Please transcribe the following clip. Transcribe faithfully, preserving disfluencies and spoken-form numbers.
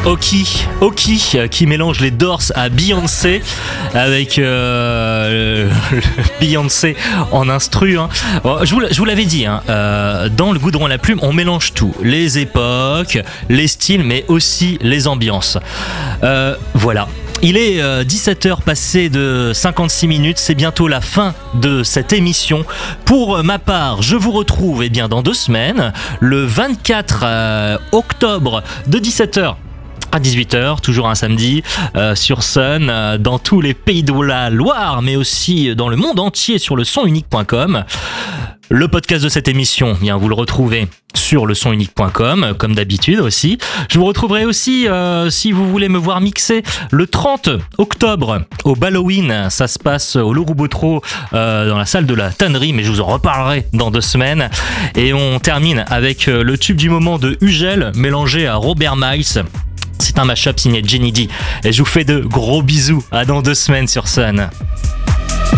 Oki, Oki euh, qui mélange les Doors à Beyoncé avec euh, Beyoncé en instru. Hein. Bon, je vous, je vous l'avais dit, hein, euh, dans le Goudron à la plume, on mélange tout, les époques, les styles, mais aussi les ambiances. Euh, voilà. Il est euh, dix-sept heures passées de cinquante-six minutes, c'est bientôt la fin de cette émission. Pour ma part, je vous retrouve eh bien, dans deux semaines, le vingt-quatre euh, octobre de dix-sept heures à dix-huit heures, toujours un samedi, euh, sur Sun, euh, dans tous les pays de la Loire, mais aussi dans le monde entier sur le son unique point com. Le podcast de cette émission, bien, vous le retrouvez sur le son unique point com, comme d'habitude aussi. Je vous retrouverai aussi, euh, si vous voulez me voir mixer, le trente octobre au Halloween. Ça se passe au Loro Botro, euh, dans la salle de la tannerie, mais je vous en reparlerai dans deux semaines. Et on termine avec euh, le tube du moment de Ugel, mélangé à Robert Miles. C'est un mashup signé Jenny D. Et je vous fais de gros bisous. À dans deux semaines sur Sun.